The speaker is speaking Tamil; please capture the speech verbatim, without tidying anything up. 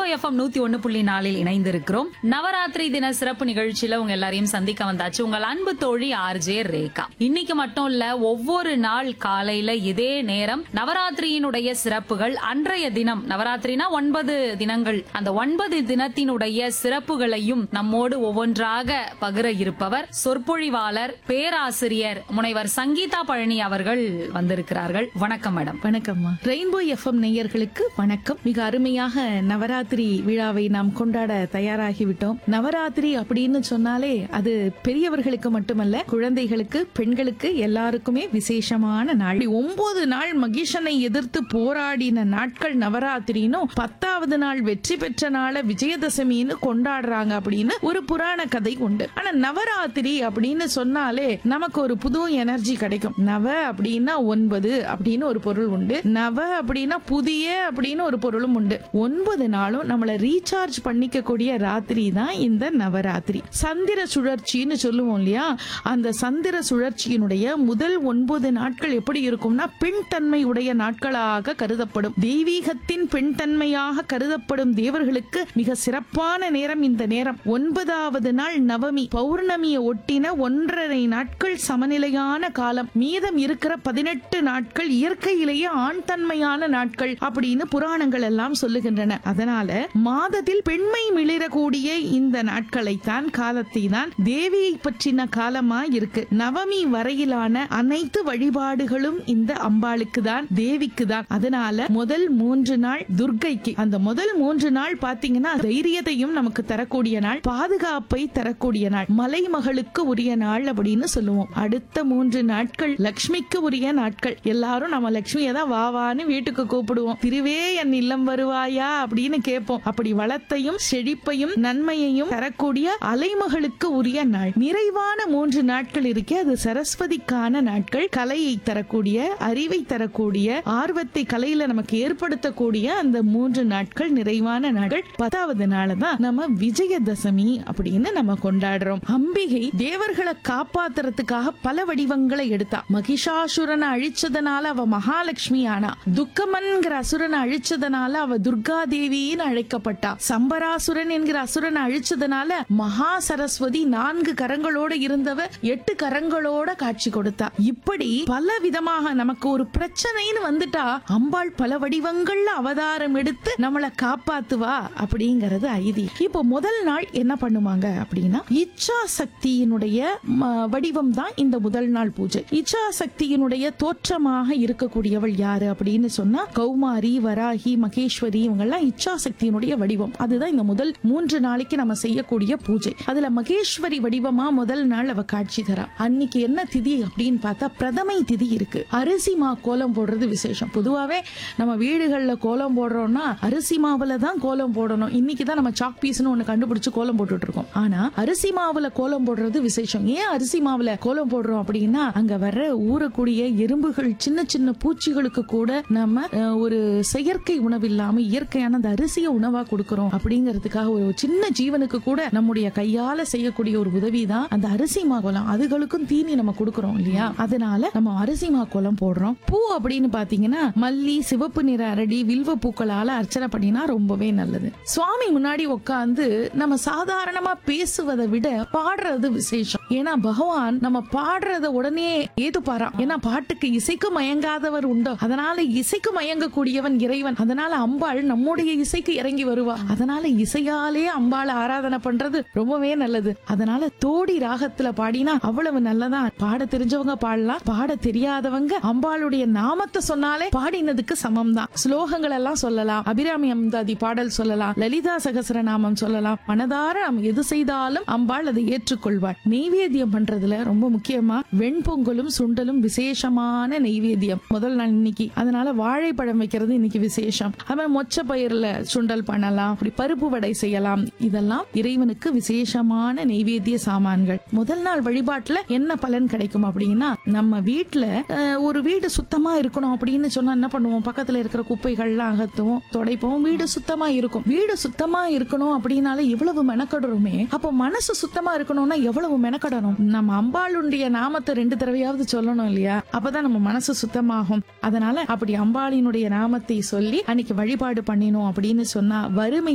எஃப்எம் நூத்தி ஒன்னு புள்ளி நாலில் இணைந்திருக்கிறோம். நவராத்திரி தின சிறப்பு நிகழ்ச்சியில உங்க எல்லாரையும் சந்திக்க வந்தாச்சு உங்கள் அன்பு தோழி ஆர்ஜே ரேகா. இன்னைக்கு மட்டும் இல்ல, ஒவ்வொரு நாள் காலையில இதே நேரம் நவராத்திரியினுடைய சிறப்புகள், அன்றைய தினம் நவராத்திரினா ஒன்பது தினங்கள், அந்த ஒன்பது தினத்தினுடைய சிறப்புகளையும் நம்மோடு ஒவ்வொன்றாக பகிர இருப்பவர் சொற்பொழிவாளர் பேராசிரியர் முனைவர் சங்கீதா பழனி அவர்கள் வந்திருக்கிறார்கள். வணக்கம் மேடம். வணக்கம்மா. ரெயின்போ எஃப்எம் நேயர்களுக்கு வணக்கம். மிக அருமையாக நவராத்திரி விழாவை நாம் கொண்டாட தயாராகிவிட்டோம். நவராத்திரி அப்படின்னு சொன்னாலே அது பெரியவர்களுக்கு மட்டுமல்ல, குழந்தைகளுக்கு, பெண்களுக்கு எல்லாருக்குமே விசேஷமான நாள். ஒன்பது நாள் மகிஷனை எதிர்த்து போராடின நாட்கள் நவராத்திரினும், பத்தாவது நாள் வெற்றி பெற்ற நாள விஜயதசமின்னு கொண்டாடுறாங்க அப்படின்னு ஒரு புராண கதை உண்டு. ஆனா நவராத்திரி அப்படின்னு சொன்னாலே நமக்கு ஒரு புது எனர்ஜி கிடைக்கும். நவ அப்படின்னா ஒன்பது அப்படின்னு ஒரு பொருள் உண்டு, நவ அப்படின்னா புதிய அப்படின்னு ஒரு பொருளும் உண்டு. ஒன்பது நாளும் நம்மள ரீசார்ஜ் பண்ணிக்க கூடிய ராத்திரி தான் இந்த நவராத்திரி. சந்திர சுழற்சின்னு சொல்லுவோம் இல்லையா, அந்த சந்திர சுழற்சியினுடைய முதல் ஒன்பது நாட்கள் எப்படி இருக்கும்னா பெண் தன்மை உடைய நாட்களாக கருதப்படும். தெய்வீகத்தின் பெண் தன்மையாக கருதப்படும் தேவர்களுக்கு மிக சிறப்பான நேரம் இந்த நேரம். ஒன்பதாவது நாள் நவமி, பௌர்ணமியை ஒட்டின ஒன்றரை நாட்கள் சமநிலையான காலம். மீதம் இருக்கிற பதினெட்டு நாட்கள் இயற்கையிலேயே ஆண் தன்மையான நாட்கள் அப்படின்னு புராணங்கள் எல்லாம் சொல்லுகின்றன. அதனால மாதத்தில் பெண்மை மிளிரக்கூடிய இந்த நாட்களை தான், காலத்தை தான் தேவியை பற்றின காலமா இருக்கு. நவமி வரையிலான அனைத்து வழிபாடுகளும் இந்த அம்பாளுக்கு தான், தேவிக்கு தான். அதனால முதல் மூன்று நாள் துர்க்கைக்கு. அந்த முதல் மூன்று நாள் பாத்தீங்கன்னா தைரியத்தையும் நமக்கு தரக்கூடிய நாள், பாதுகாப்பை தரக்கூடிய நாள், மலைமகளுக்கு உரிய நாள் அப்படின்னு சொல்லுவோம். அடுத்த மூன்று நாட்கள் லட்சுமிக்கு உரிய நாட்கள். எல்லாரும் நம்ம லட்சுமியை தான் வாவான்னு வீட்டுக்கு கூப்பிடுவோம். திருவே என் இல்லம் வருவாயா அப்படின்னு கேட்போம். அப்படி வளத்தையும் செழிப்பையும் நன்மையையும் தரக்கூடிய அலைமகளுக்கு உரிய நாள். நிறைவான மூன்று நாட்கள் இருக்கே, அது சரஸ்வதிக்கான நாட்கள். கலையை தரக்கூடிய, அறிவை தரக்கூடிய, ஆர்வத்தை கலையில நமக்கு ஏற்படுத்தக்கூடிய அந்த மூன்று நாட்கள் நிறைவான நாட்கள். பத்தாவது நாள் தான் நம்ம விஜயதசமி அப்படின்னு நம்ம கொண்டாடுறோம். அம்பிகை தேவர்களை காப்பாத்துறதுக்காக பல வடிவங்களை எடுத்தா. மகிஷாசுரனை அழிச்சதனால அவ மகாலட்சுமி ஆனா, துக்கமன்கிற அசுரனை அழிச்சதனால அவ துர்கா தேவின்னு அழைக்கப்பட்டா. சம்பராசுரன் என்கிற அசுரனை அழிச்சதனால மகா சரஸ்வதி நான்கு கரங்களோட இருந்தவ எட்டு கரங்களோட காட்சி கொடுத்தா. இப்படி பல விதமாக நமக்கு ஒரு பிரச்சனைன்னு வந்துட்டா அம்பாள் பல வடிவங்கள்ல அவதாரம் எடுத்து நம்மளை காப்பாத்துவா அப்படிங்கறது ஐதீகம். இப்போ முதல் நாள் என்ன பண்ணுவாங்க அப்படின்னா, இச்சா சக்தியினுடைய வடிவம் தான் இந்த முதல் நாள் பூஜை. இச்சா சக்தியினுடைய தோற்றமாக இருக்கக்கூடியவள் யாரு அப்படின்னு சொன்னா, கௌமாரி, வராகி, மகேஸ்வரி, இவங்க எல்லாம் இச்சா சக்தியினுடைய வடிவம். அதுதான் இந்த முதல் மூன்று நாளைக்கு நம்ம செய்யக்கூடிய பூஜை. அதுல மகேஸ்வரி வடிவமா முதல் நாள் அவ காட்சி தரா. அன்னைக்கு என்ன திதி அப்படின்னு பார்த்தா பிரதமை திதி இருக்கு. அரிசி மா கோலம் போடுறது விசேஷம். பொதுவாவே நம்ம வீடுகள்ல கோலம் போடுறோம்னா அரிசி மாவுல தான் கோலம் போடணும். இன்னைக்கு தான் நம்ம சாக் பீஸ்னு ஒண்ணு கண்டுபிடிச்சு கோலம் போட்டுட்டு இருக்கோம். ஆனா அரிசி மாவுல கோலம் போடுறது விசேஷம். ஏன் அரிசி மாவுல கோலம் போடுறோம் அப்படின்னா, அங்க வர்ற ஊறக்கூடிய எறும்புகள், சின்ன சின்ன பூச்சிகளுக்கு கூட நம்ம ஒரு செயற்கை உணவு இல்லாம இயற்கையான அந்த அரிசியை உணவா கொடுக்கிறோம் அப்படிங்கிறதுக்காக, ஒரு சின்ன ஜீவனுக்கு கூட நம்முடைய கையால செய்யக்கூடிய ஒரு உதவி தான் அந்த அரிசி மா கோலம். அதுகளுக்கும் தீனி நம்ம கொடுக்கிறோம் இல்லையா, அதனால நம்ம அரிசி மா கோலம் போடுறோம். பூ அப்படின்னு பாத்தீங்கன்னா மல்லி, சிவப்பு நிற அரடி, வில்வ பூக்களால அர்ச்சனை பண்ணினா ரொம்பவே நல்லது. சுவாமி முன்னாடி உட்கார்ந்து நம்ம சாதாரணமா பேசுவதை விட பாடுறது விசேஷம். ஏன்னா பகவான் நம்ம பாடுறத உடனே ஏத்துப்பாராம். ஏன்னா பாட்டுக்கு இசைக்கு மயங்காதவர் உண்டோ, அதனால இசைக்கு மயங்கக்கூடியவன் இறைவன். அதனால அம்பாள் நம்முடைய இசைக்கு இறங்கி வருவா. அதனால இசையாலே அம்பாளை ஆராதனை பண்றது ரொம்பவே நல்லது. அதனால தோடி ராகத்துல பாடினா அவ்வளவு நல்லதா. பாட தெரிஞ்சவங்க பாடலாம், பாட தெரியாதவங்க அம்பாளுடைய நாமத்தை சொன்னாலே பாடினதுக்கு சமம் தான். ஸ்லோகங்கள் எல்லாம் சொல்லலாம், அபிராமி அந்தாதி பாடல் சொல்லலாம், லலிதா சகஸ்ரநாமம் சொல்லலாம். மனதார நாம் எது செய்தாலும் அம்பாள் அதை ஏற்றுக்கொள்வாள். நெய்வேத்தியம் பண்றதுல ரொம்ப முக்கியமா வெண்பொங்கலும் சுண்டலும் விசேஷமான நெய்வேத்தியம் முதல் நாள் இன்னைக்கு. அதனால வாழைப்பழம் வைக்கிறது இன்னைக்கு விசேஷம். அவன் மொச்ச பயிர்ல சுண்டல் பண்ணலாம், அப்படி பருப்பு வடை செய்யலாம். இதெல்லாம் இறைவனுக்கு விசேஷமான நெய்வேத்திய சாமான்கள். முதல் நாள் வழிபாட்டுல என்ன பலன் கிடைக்கும் அப்படின்னா, நம்ம வீட்டுல ஒரு வீடு சுத்தமா இருக்கணும் அப்படின்னு சொன்னா என்ன பண்ணுவோம், பக்கத்துல இருக்கிற குப்பைகள்லாம் அகத்துவோம், துடைப்போம், வீடு சுத்தமா இருக்கும். வீடு சுத்தமா இருக்கணும் அப்படின்னால எவ்வளவு மெனக்கடுறோமே, அப்போ மனசு சுத்தமா இருக்கணும்னா எவ்வளவு மெனக்கடணும். நம்ம அம்பாளுடைய நாமத்தை ரெண்டு தடவையாவது சொல்லணும் இல்லையா, அப்பதான் நம்ம மனசு சுத்தமாகும். அதனால அப்படி அம்பாளினுடைய நாமத்தை சொல்லி அன்னைக்கு வழிபாடு பண்ணினோம் அப்படின்னு சொன்னா வறுமை